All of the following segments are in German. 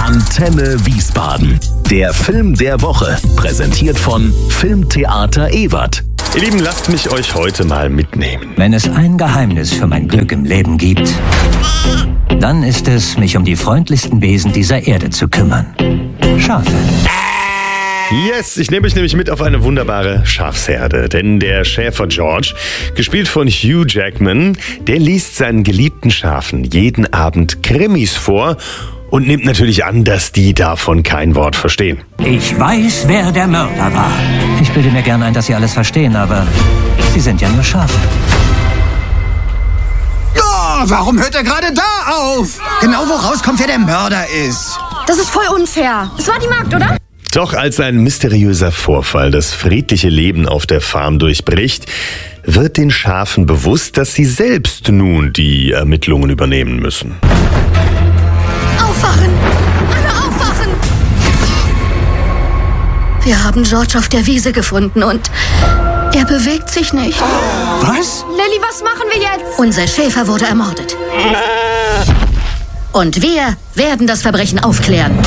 Antenne Wiesbaden. Der Film der Woche. Präsentiert von Filmtheater Ewert. Ihr Lieben, lasst mich euch heute mal mitnehmen. Wenn es ein Geheimnis für mein Glück im Leben gibt, dann ist es, mich um die freundlichsten Wesen dieser Erde zu kümmern. Schafe. Yes, ich nehme euch nämlich mit auf eine wunderbare Schafsherde. Denn der Schäfer George, gespielt von Hugh Jackman, der liest seinen geliebten Schafen jeden Abend Krimis vor und nimmt natürlich an, dass die davon kein Wort verstehen. Ich weiß, wer der Mörder war. Ich bilde mir gern ein, dass Sie alles verstehen, aber Sie sind ja nur Schafe. Oh, warum hört er gerade da auf? Genau wo rauskommt, wer der Mörder ist. Das ist voll unfair. Es war die Magd, oder? Doch als ein mysteriöser Vorfall das friedliche Leben auf der Farm durchbricht, wird den Schafen bewusst, dass sie selbst nun die Ermittlungen übernehmen müssen. Aufwachen! Alle aufwachen! Wir haben George auf der Wiese gefunden und er bewegt sich nicht. Was? Lilly, was machen wir jetzt? Unser Schäfer wurde ermordet. Und wir werden das Verbrechen aufklären.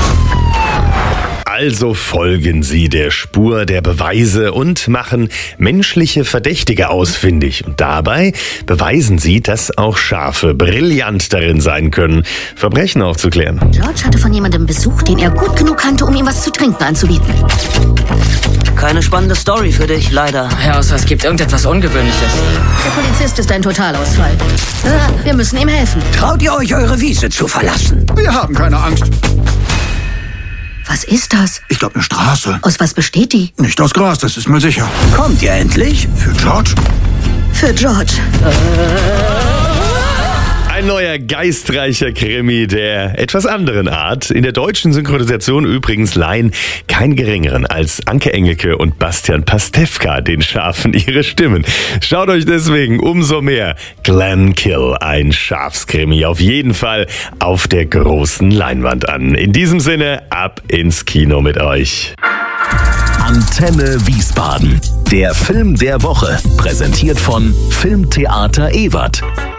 Also folgen sie der Spur der Beweise und machen menschliche Verdächtige ausfindig. Und dabei beweisen sie, dass auch Schafe brillant darin sein können, Verbrechen aufzuklären. George hatte von jemandem Besuch, den er gut genug kannte, um ihm was zu trinken anzubieten. Keine spannende Story für dich, leider. Ja, außer es gibt irgendetwas Ungewöhnliches. Der Polizist ist ein Totalausfall. Wir müssen ihm helfen. Traut ihr euch, eure Wiese zu verlassen? Wir haben keine Angst. Was ist das? Ich glaube, eine Straße. Aus was besteht die? Nicht aus Gras, das ist mir sicher. Kommt ihr endlich? Für George? Für George. Ein neuer geistreicher Krimi der etwas anderen Art. In der deutschen Synchronisation übrigens leihen kein geringeren als Anke Engelke und Bastian Pastewka den Schafen ihre Stimmen. Schaut euch deswegen umso mehr Glenkill, ein Schafskrimi, auf jeden Fall auf der großen Leinwand an. In diesem Sinne, ab ins Kino mit euch. Antenne Wiesbaden. Der Film der Woche. Präsentiert von Filmtheater Ewert.